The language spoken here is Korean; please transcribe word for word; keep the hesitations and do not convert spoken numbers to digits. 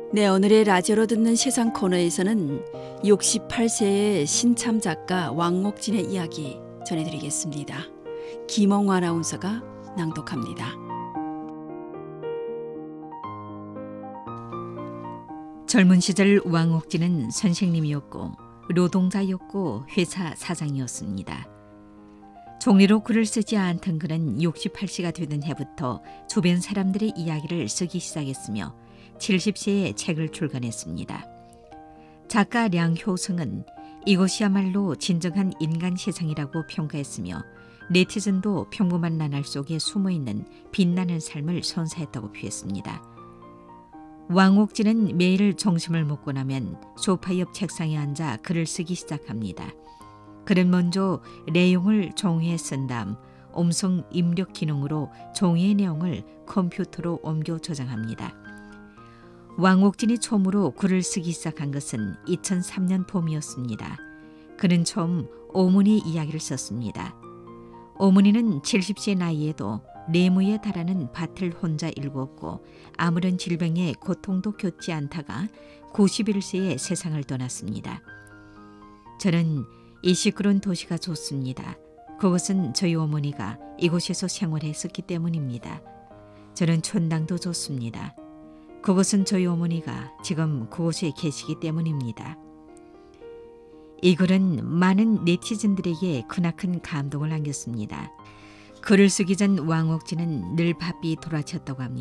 네, 오늘의 라디오로 듣는 세상 코너에서는 육십팔 세의 신참 작가 왕옥진의 이야기 전해드리겠습니다. 김홍 아나운서가 낭독합니다. 젊은 시절 왕옥진은 선생님이었고 노동자였고 회사 사장이었습니다. 종이로 글을 쓰지 않던 그는 육십팔 세가 되던 해부터 주변 사람들의 이야기를 쓰기 시작했으며 칠십 세에 책을 출간했습니다. 작가 량효승은 이것이야말로 진정한 인간 세상이라고 평가했으며 네티즌도 평범한 나날 속에 숨어있는 빛나는 삶을 선사했다고 표했습니다. 왕옥진은 매일 점심을 먹고 나면 소파 옆 책상에 앉아 글을 쓰기 시작합니다. 그는 먼저 내용을 종이에 쓴 다음 음성 입력 기능으로 종이의 내용을 컴퓨터로 옮겨 저장합니다. 왕옥진이 처음으로 글을 쓰기 시작한 것은 이천삼 년 봄이었습니다. 그는 처음 어머니 이야기를 썼습니다. 어머니는 칠십 세 나이에도 내무에 달하는 밭을 혼자 일구었고 아무런 질병에 고통도 겪지 않다가 구십일 세에 세상을 떠났습니다. 저는 이 시끄러운 도시가 좋습니다. 그것은 저희 어머니가 이곳에서 생활했었기 때문입니다. 저는 촌당도 좋습니다. 그것은 저희 어머니가 지금 그곳에 계시기 때문입니다. 이 글은 많은 네티즌들에게 크나큰 감동을 안겼습니다. 글을 쓰기 전 왕옥진은 늘 바삐 돌아쳤다고 합니다.